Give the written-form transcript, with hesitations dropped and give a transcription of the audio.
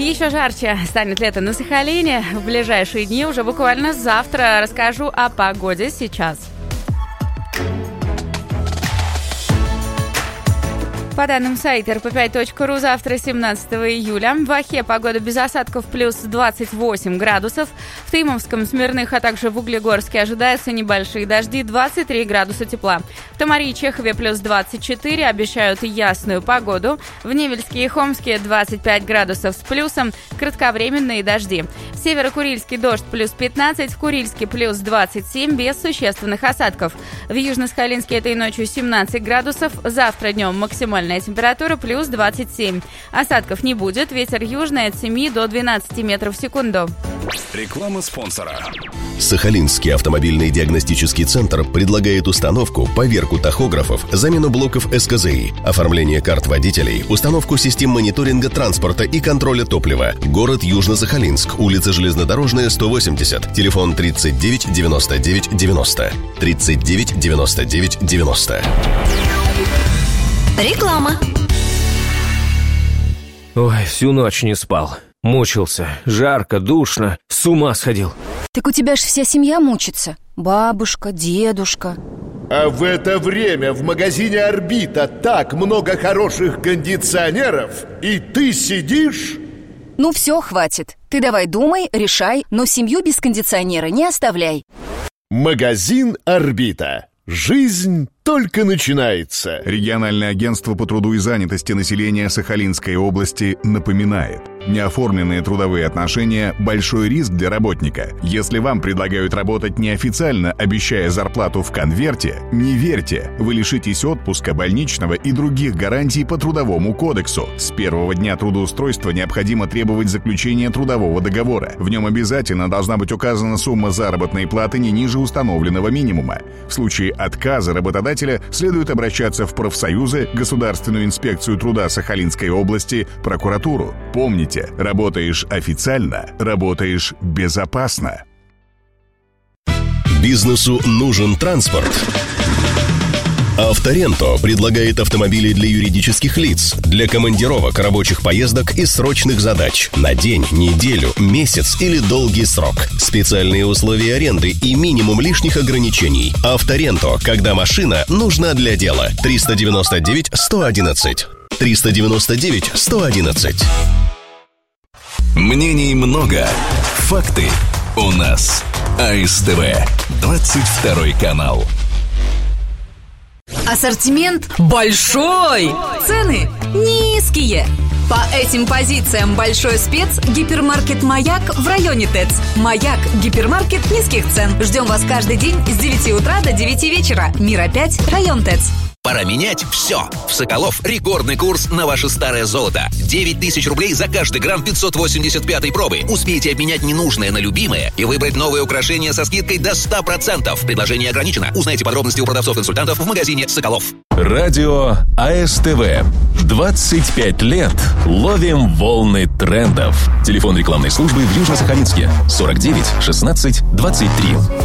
Еще жарче станет лето на Сахалине. В ближайшие дни, уже буквально завтра, расскажу о погоде сейчас. По данным сайта rp5.ru, завтра, 17 июля, в Ахе погода без осадков плюс 28 градусов. В Тымовском, Смирных, а также в Углегорске ожидаются небольшие дожди, 23 градуса тепла. В Тамаре и Чехове плюс 24, обещают ясную погоду. В Невельске и Хомске 25 градусов с плюсом, кратковременные дожди. В Северо-Курильске дождь плюс 15, в Курильске плюс 27 без существенных осадков. В Южно-Сахалинске этой ночью 17 градусов, завтра днем максимальная температура плюс 27. Осадков не будет, ветер южный от 7 до 12 метров в секунду. Реклама спонсора. Сахалинский автомобильный диагностический центр предлагает установку, поверку тахографов, замену блоков СКЗИ, оформление карт водителей, установку систем мониторинга транспорта и контроля топлива. Город Южно-Сахалинск, улица Железнодорожная, 180, телефон 39 99 90, 39 99 90. Реклама. Ой, всю ночь не спал. Мучился. Жарко, душно. С ума сходил. Так у тебя ж вся семья мучится. Бабушка, дедушка. А в это время в магазине «Орбита» так много хороших кондиционеров, и ты сидишь... Ну все, хватит. Ты давай думай, решай, но семью без кондиционера не оставляй. Магазин «Орбита». Жизнь только начинается. Региональное агентство по труду и занятости населения Сахалинской области напоминает: неоформленные трудовые отношения – большой риск для работника. Если вам предлагают работать неофициально, обещая зарплату в конверте, не верьте. Вы лишитесь отпуска, больничного и других гарантий по Трудовому кодексу. С первого дня трудоустройства необходимо требовать заключения трудового договора. В нем обязательно должна быть указана сумма заработной платы не ниже установленного минимума. В случае отказа работодателя следует обращаться в профсоюзы, Государственную инспекцию труда Сахалинской области, прокуратуру. Помните, работаешь официально, работаешь безопасно. Бизнесу нужен транспорт. Авторенто предлагает автомобили для юридических лиц, для командировок, рабочих поездок и срочных задач на день, неделю, месяц или долгий срок. Специальные условия аренды и минимум лишних ограничений. Авторенто, когда машина нужна для дела. 399 111. 399 111. Мнений много, факты у нас. АСТВ, 22 канал. Ассортимент большой, цены низкие. По этим позициям большой спец – гипермаркет «Маяк» в районе ТЭЦ. «Маяк» – гипермаркет низких цен. Ждем вас каждый день с 9 утра до 9 вечера. Мира 5, район ТЭЦ. Пора менять все. В Соколов рекордный курс на ваше старое золото. 9000 рублей за каждый грамм 585 пробы. Успейте обменять ненужное на любимое и выбрать новые украшения со скидкой до 100%. Предложение ограничено. Узнайте подробности у продавцов-консультантов в магазине Соколов. Радио АСТВ. 25 лет ловим волны трендов. Телефон рекламной службы в Южно-Сахалинске 49 16 23.